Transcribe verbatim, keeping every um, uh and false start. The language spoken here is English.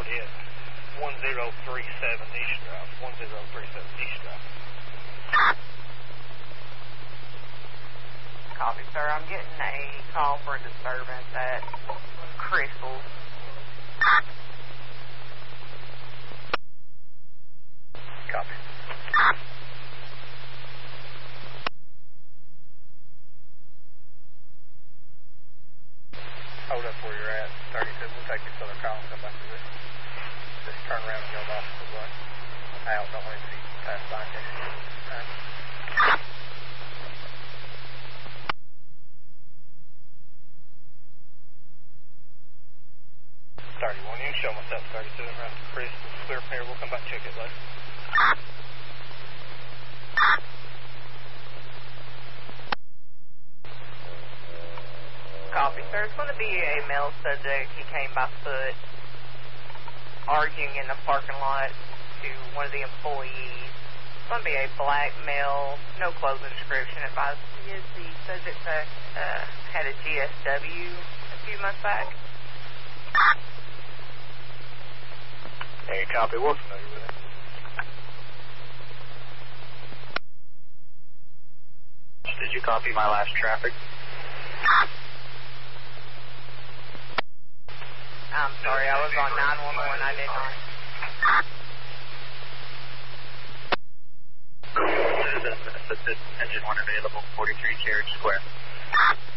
at one zero three seven East Drive. one zero three seven East Drive. Copy, sir. I'm getting a call for a disturbance at Crystal. Copy. Hold up where you're at. thirty-two. We'll take this other call and come back to this. Just turn around and go off the way. Out. Don't wait till you pass by in case you get this time. thirty-one. You can show myself thirty-two around to Chris. It's clear from here. We'll come back and check it later. Copy, sir. It's going to be a male subject. He came by foot, arguing in the parking lot to one of the employees. It's going to be a black male, no clothing description. Advised he is the subject that uh, had a G S W a few months back. Hey, copy. We're familiar with it. Did you copy my last traffic? I'm sorry, I was on nine one one. I did not. Citizen, engine one available, forty-three Carriage Square.